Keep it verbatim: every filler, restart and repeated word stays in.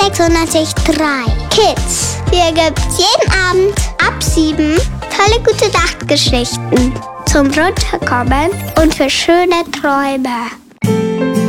sechshundertsechzig Komma drei Kids. Hier gibt's jeden Abend ab sieben tolle gute Nachtgeschichten zum Runterkommen und für schöne Träume.